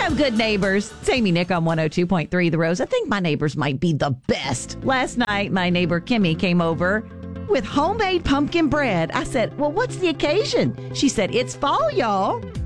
have good neighbors. It's Amy Nick on 102.3 The Rose. I think my neighbors might be the best. Last night, my neighbor Kimmy came over with homemade pumpkin bread. I said, well, what's the occasion? She said, it's fall, y'all.